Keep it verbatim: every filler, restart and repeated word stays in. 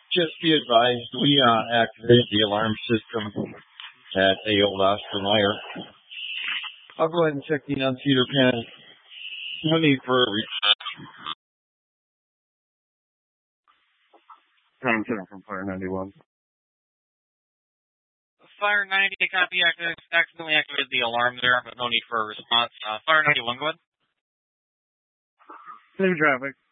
Just be advised, we uh, activated the alarm system at the old Oscar Mayer. I'll go ahead and check the annunciator panel. No need for a response. Tom Turner from Fire ninety-one. Fire ninety, copy, active, accidentally activated the alarm there, but no need for a response. Uh, Fire ninety-one, go ahead. New traffic.